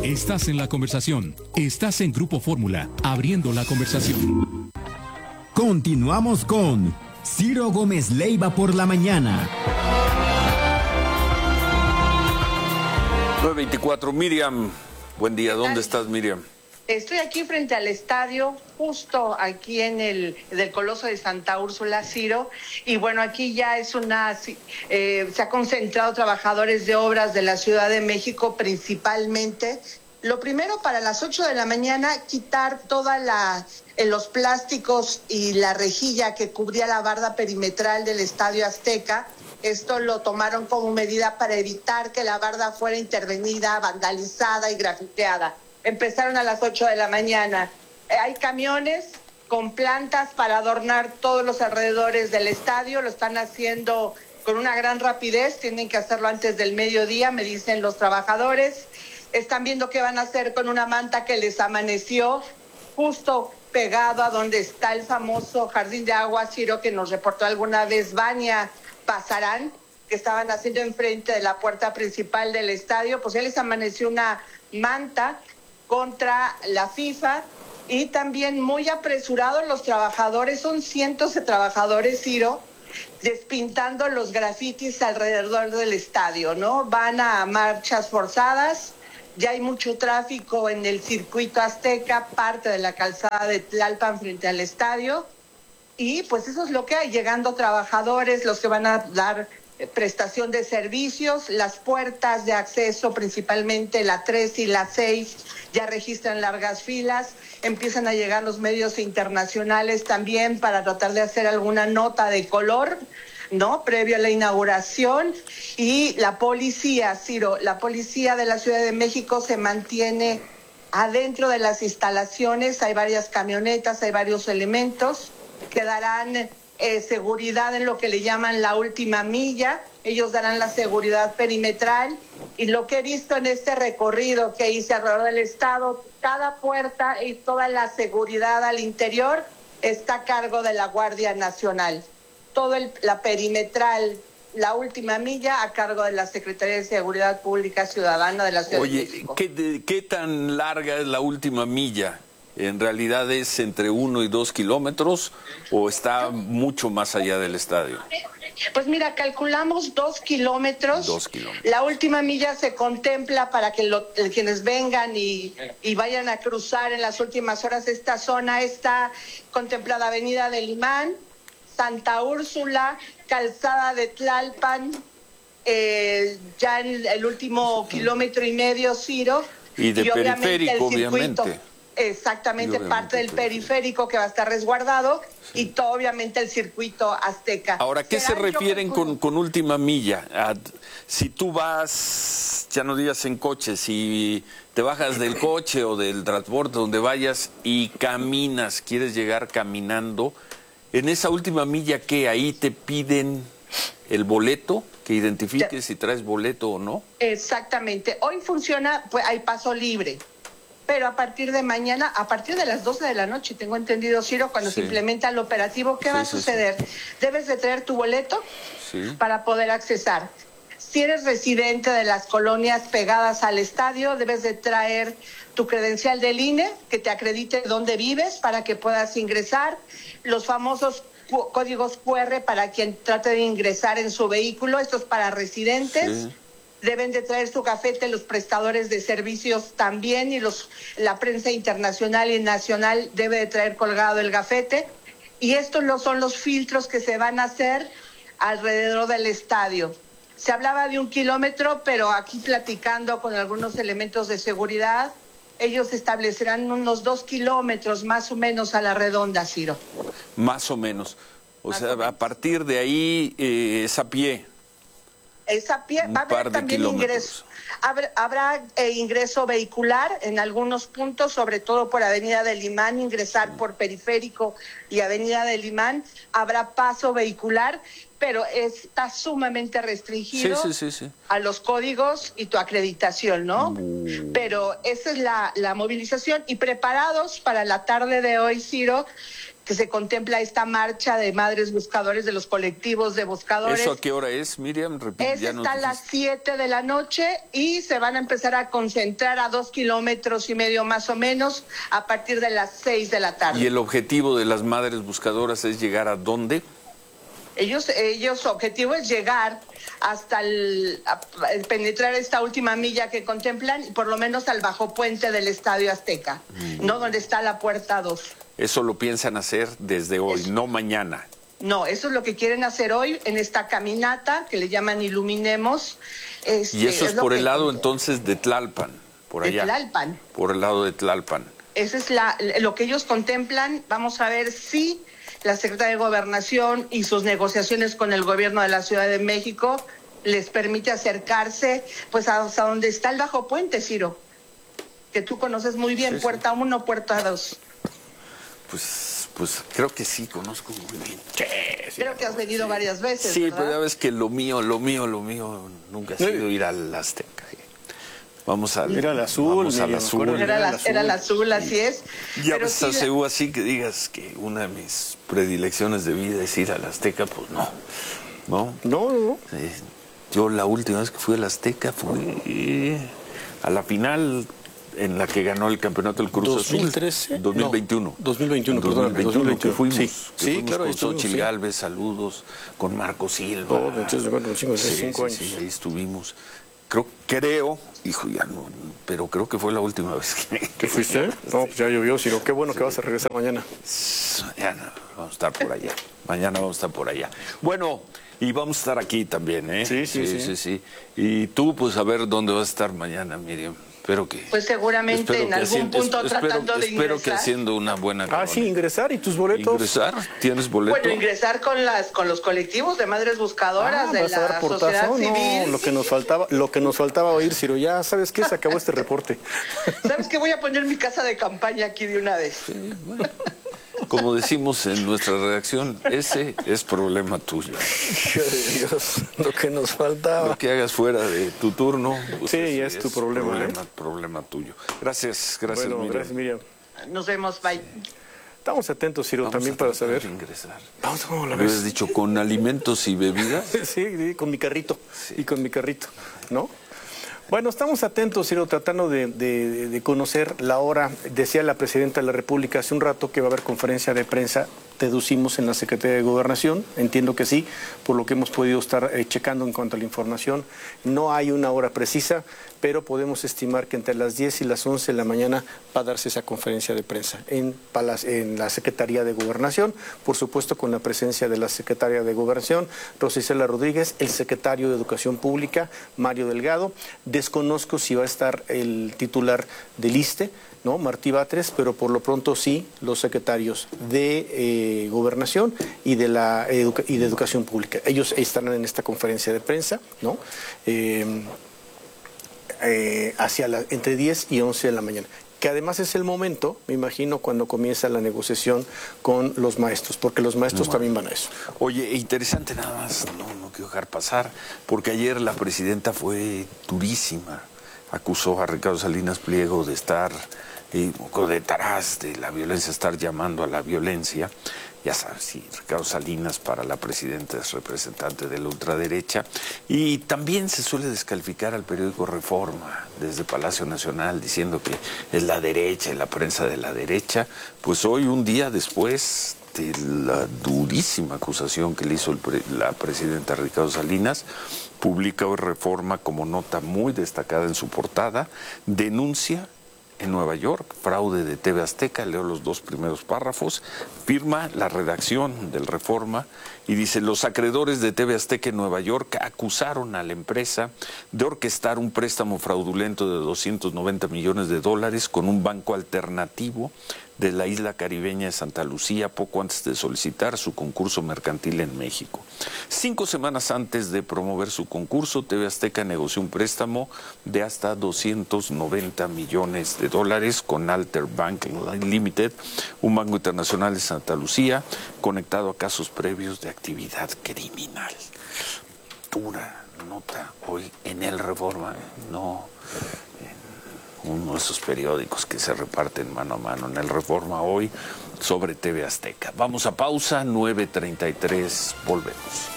Estás en la conversación. Estás en Grupo Fórmula, abriendo la conversación. Continuamos con Ciro Gómez Leiva por la mañana. 9:24, Miriam. Buen día, ¿dónde estás, Miriam? Estoy aquí frente al estadio, justo aquí en del Coloso de Santa Úrsula, Ciro, y bueno, aquí ya es se ha concentrado trabajadores de obras de la Ciudad de México principalmente. Lo primero, para las 8 de la mañana, quitar los plásticos y la rejilla que cubría la barda perimetral del Estadio Azteca. Esto lo tomaron como medida para evitar que la barda fuera intervenida, vandalizada y grafiteada. Empezaron a las 8 de la mañana. Hay camiones con plantas para adornar todos los alrededores del estadio. Lo están haciendo con una gran rapidez. Tienen que hacerlo antes del mediodía, me dicen los trabajadores. Están viendo qué van a hacer con una manta que les amaneció justo pegado a donde está el famoso jardín de agua, Ciro, que nos reportó alguna vez Vania Pasarán, que estaban haciendo enfrente de la puerta principal del estadio. Pues ya les amaneció una manta contra la FIFA, y también muy apresurados los trabajadores, son cientos de trabajadores, Ciro, despintando los grafitis alrededor del estadio, ¿no? Van a marchas forzadas, ya hay mucho tráfico en el circuito Azteca, parte de la calzada de Tlalpan frente al estadio, y pues eso es lo que hay, llegando trabajadores, los que van a dar prestación de servicios. Las puertas de acceso, principalmente la 3 y la 6, ya registran largas filas. Empiezan a llegar los medios internacionales también para tratar de hacer alguna nota de color, ¿no?, previo a la inauguración. Y la policía, Ciro, la policía de la Ciudad de México se mantiene adentro de las instalaciones. Hay varias camionetas, hay varios elementos que darán seguridad en lo que le llaman la última milla. Ellos darán la seguridad perimetral, y lo que he visto en este recorrido que hice alrededor del estado, cada puerta y toda la seguridad al interior está a cargo de la Guardia Nacional. La perimetral, la última milla, a cargo de la Secretaría de Seguridad Pública Ciudadana de la Ciudad de México. Oye, ¿qué tan larga es la última milla? ¿En realidad es entre 1 y 2 kilómetros o está mucho más allá del estadio? Pues mira, calculamos 2 kilómetros. 2 kilómetros. La última milla se contempla para que quienes vengan y vayan a cruzar en las últimas horas esta zona. Está contemplada Avenida del Imán, Santa Úrsula, Calzada de Tlalpan, ya en el último kilómetro y medio, Ciro. Y de periférico, obviamente. Exactamente, parte del periférico que va a estar resguardado, sí. Y todo, obviamente, el circuito Azteca. Ahora, ¿qué se refieren con última milla? Si tú vas, ya no digas en coche, si te bajas del coche o del transporte donde vayas y caminas, quieres llegar caminando, en esa última milla, ¿qué? Ahí te piden el boleto, que identifiques si traes boleto o no. Exactamente. Hoy funciona, pues hay paso libre. Pero a partir de mañana, a partir de las 12 de la noche, tengo entendido, Ciro, cuando se implementa el operativo, ¿qué va a suceder? Debes de traer tu boleto para poder accesar. Si eres residente de las colonias pegadas al estadio, debes de traer tu credencial del INE, que te acredite dónde vives para que puedas ingresar. Los famosos códigos QR para quien trate de ingresar en su vehículo, esto es para residentes. Sí. Deben de traer su gafete los prestadores de servicios también, y la prensa internacional y nacional debe de traer colgado el gafete. Y estos son los filtros que se van a hacer alrededor del estadio. Se hablaba de 1 kilómetro, pero aquí platicando con algunos elementos de seguridad, ellos establecerán unos 2 kilómetros más o menos a la redonda, Ciro. Más o menos. O sea, a partir de ahí es a pie. Esa pie, va a haber también ingreso. Habrá ingreso vehicular en algunos puntos, sobre todo por Avenida del Imán, ingresar por Periférico y Avenida del Imán. Habrá paso vehicular, pero está sumamente restringido a los códigos y tu acreditación, ¿no? Pero esa es la movilización. Y preparados para la tarde de hoy, Ciro, que se contempla esta marcha de madres buscadores, de los colectivos de buscadores. ¿Eso a qué hora es, Miriam? Repite, Es hasta las 7 de la noche y se van a empezar a concentrar a 2,5 kilómetros más o menos a partir de las 6 de la tarde. ¿Y el objetivo de las madres buscadoras es llegar a dónde? Su objetivo es llegar hasta penetrar esta última milla que contemplan y por lo menos al bajo puente del Estadio Azteca, ¿no? Donde está la puerta 2. Eso lo piensan hacer desde hoy, no mañana. No, eso es lo que quieren hacer hoy en esta caminata que le llaman Iluminemos. Y eso es por el lado entonces de Tlalpan, por allá. De Tlalpan. Por el lado de Tlalpan. Eso es lo que ellos contemplan. Vamos a ver si la Secretaría de Gobernación y sus negociaciones con el gobierno de la Ciudad de México les permite acercarse pues hasta donde está el bajo puente, Ciro, que tú conoces muy bien, sí, puerta 1, puerta 2. Pues creo que sí, conozco muy bien. Sí, creo que has venido varias veces, sí, ¿verdad? Pero ya ves que lo mío nunca ha sido ir al Azteca. Vamos al azul. Era el azul, así es. Ya ves, sí, seguro así que digas que una de mis predilecciones de vida es ir al Azteca, pues no. No. Yo la última vez que fui al Azteca fue a la final en la que ganó el campeonato del Cruz 2013, Azul. 2021. 2021, que fuimos. Sí, claro, con Xochitl Gálvez, saludos, con Marco Silva. Cinco años. Sí, ahí estuvimos. Creo, hijo, ya no, pero creo que fue la última vez que fuiste. No, pues ya llovió, sino qué bueno que vas a regresar mañana. Mañana vamos a estar por allá. Mañana vamos a estar por allá. Bueno, y vamos a estar aquí también, ¿eh? Sí. Y tú, pues a ver dónde vas a estar mañana, Miriam. Espero que... Pues seguramente en algún punto tratando de ingresar. Espero que haciendo una buena colonia. Sí, ingresar. ¿Y tus boletos? ¿Ingresar? ¿Tienes boleto? Bueno, ingresar con los colectivos de madres buscadoras de la sociedad civil. No, lo que nos faltaba oír, Ciro. Ya, ¿sabes qué? Se acabó este reporte. ¿Sabes qué? Voy a poner mi casa de campaña aquí de una vez. Sí, bueno. Como decimos en nuestra redacción, ese es problema tuyo. Dios, lo que nos faltaba. Lo que hagas fuera de tu turno. Pues sí, es tu problema. Problema tuyo. Gracias, bueno, Miriam. Gracias, Miriam. Nos vemos, bye. Estamos atentos, Ciro, también para saber. Ingresar. Vamos, ¿cómo la ves? ves? ¿Habías dicho con alimentos y bebidas? Sí, con mi carrito. Sí. Y con mi carrito, ¿no? Bueno, estamos atentos, Ciro, tratando de conocer la hora. Decía la presidenta de la República hace un rato que va a haber conferencia de prensa, deducimos, en la Secretaría de Gobernación. Entiendo que sí, por lo que hemos podido estar checando en cuanto a la información. No hay una hora precisa, pero podemos estimar que entre las 10 y las 11 de la mañana va a darse esa conferencia de prensa en la Secretaría de Gobernación, por supuesto con la presencia de la Secretaria de Gobernación, Rosa Isela Rodríguez, el Secretario de Educación Pública, Mario Delgado. Desconozco si va a estar el titular del ISSSTE, ¿no? Martí Batres, pero por lo pronto sí los secretarios de Gobernación y de Educación Pública. Ellos estarán en esta conferencia de prensa, ¿no? Entre 10 y 11 de la mañana. Que además es el momento, me imagino, cuando comienza la negociación con los maestros, porque los maestros también van a eso. Oye, interesante nada más, no quiero dejar pasar, porque ayer la presidenta fue durísima, acusó a Ricardo Salinas Pliego de estar detrás de la violencia, estar llamando a la violencia. Ya sabes, sí, Ricardo Salinas para la presidenta es representante de la ultraderecha. Y también se suele descalificar al periódico Reforma desde Palacio Nacional diciendo que es la derecha y la prensa de la derecha. Pues hoy, un día después de la durísima acusación que le hizo la presidenta Ricardo Salinas, publica hoy Reforma como nota muy destacada en su portada, denuncia en Nueva York, fraude de TV Azteca, leo los 2 primeros párrafos, firma la redacción del Reforma y dice: los acreedores de TV Azteca en Nueva York acusaron a la empresa de orquestar un préstamo fraudulento de $290 millones con un banco alternativo de la isla caribeña de Santa Lucía poco antes de solicitar su concurso mercantil en México. 5 semanas antes de promover su concurso, TV Azteca negoció un préstamo de hasta $290 millones con Alter Bank Limited, un banco internacional de Santa Lucía, conectado a casos previos de actividad criminal. Dura nota hoy en el Reforma, no uno de esos periódicos que se reparten mano a mano. En el Reforma hoy sobre TV Azteca. Vamos a pausa, 9:33, volvemos.